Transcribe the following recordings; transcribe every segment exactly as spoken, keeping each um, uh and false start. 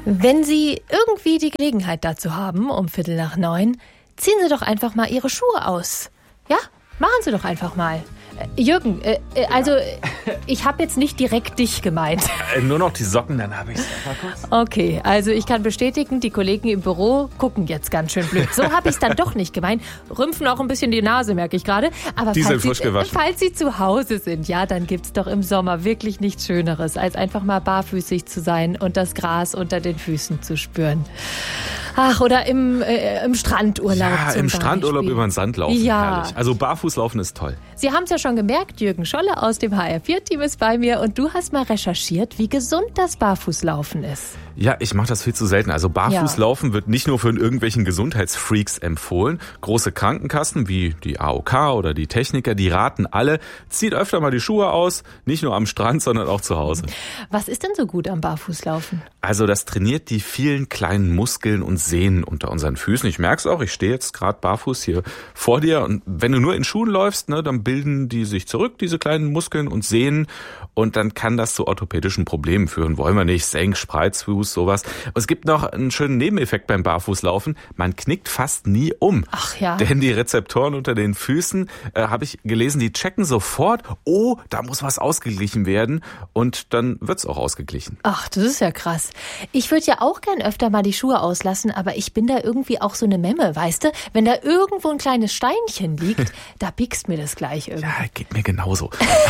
Wenn Sie irgendwie die Gelegenheit dazu haben, um Viertel nach neun, ziehen Sie doch einfach mal Ihre Schuhe aus. Ja, machen Sie doch einfach mal. Äh, Jürgen, äh, äh, also ich habe jetzt nicht direkt dich gemeint. Äh, nur noch die Socken, dann habe ich es einfach kurz. Okay, also ich kann bestätigen, die Kollegen im Büro gucken jetzt ganz schön blöd. So habe ich es dann doch nicht gemeint. Rümpfen auch ein bisschen die Nase, merke ich gerade. Aber Die sind falls frisch Sie, gewaschen. falls Sie zu Hause sind, ja, dann gibt's doch im Sommer wirklich nichts Schöneres, als einfach mal barfüßig zu sein und das Gras unter den Füßen zu spüren. Ach, oder im, äh, im Strandurlaub Ja, zum im Strandurlaub Beispiel. über den Sand laufen, Ja. herrlich. Also Barfußlaufen ist toll. Sie haben es ja schon gemerkt, Jürgen Scholle aus dem H R vier Team ist bei mir und du hast mal recherchiert, wie gesund das Barfußlaufen ist. Ja, ich mache das viel zu selten. Also Barfußlaufen wird nicht nur von irgendwelchen Gesundheitsfreaks empfohlen. Große Krankenkassen wie die A O K oder die Techniker, die raten alle, zieht öfter mal die Schuhe aus, nicht nur am Strand, sondern auch zu Hause. Was ist denn so gut am Barfußlaufen? Also das trainiert die vielen kleinen Muskeln und Sehnen unter unseren Füßen. Ich merke es auch, ich stehe jetzt gerade barfuß hier vor dir. Und wenn du nur in Schuhen läufst, ne, dann bilden die sich zurück, diese kleinen Muskeln und Sehnen. Und dann kann das zu orthopädischen Problemen führen. Wollen wir nicht, Senk, Spreizfuß, sowas. Und es gibt noch einen schönen Nebeneffekt beim Barfußlaufen. Man knickt fast nie um. Ach ja. Denn die Rezeptoren unter den Füßen, äh, habe ich gelesen, die checken sofort, oh, da muss was ausgeglichen werden. Und dann wird's auch ausgeglichen. Ach, das ist ja krass. Ich würde ja auch gern öfter mal die Schuhe auslassen, aber ich bin da irgendwie auch so eine Memme, weißt du? Wenn da irgendwo ein kleines Steinchen liegt, da piekst mir das gleich irgendwie. Ja, geht mir genauso.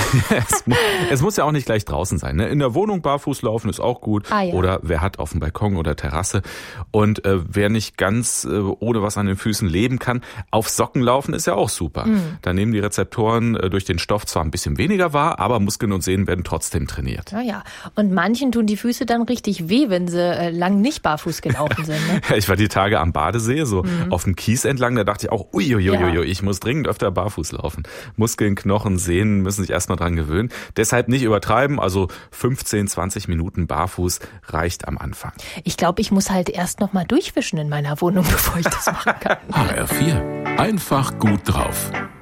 es, mu- es muss ja auch nicht gleich draußen sein. Ne? In der Wohnung barfuß laufen ist auch gut. Ah, ja. Oder wer hat auf dem Balkon oder Terrasse. Und äh, wer nicht ganz äh, ohne was an den Füßen leben kann, auf Socken laufen ist ja auch super. Mhm. Da nehmen die Rezeptoren äh, durch den Stoff zwar ein bisschen weniger wahr, aber Muskeln und Sehnen werden trotzdem trainiert. Ja, ja. Und manchen tun die Füße dann richtig weh, wenn sie äh, lang nicht barfuß gelaufen sind. Ne? Ja, ich war die Tage am Badesee, so Mhm. auf dem Kies entlang, da dachte ich auch, uiuiuiui, Ja. ich muss dringend öfter barfuß laufen. Muskeln, Knochen, Sehnen müssen sich erstmal dran gewöhnen. Deshalb nicht übertreiben, also fünfzehn, zwanzig Minuten barfuß reicht am Anfang. Ich glaube, ich muss halt erst noch mal durchwischen in meiner Wohnung, bevor ich das machen kann. H R vier. Einfach gut drauf.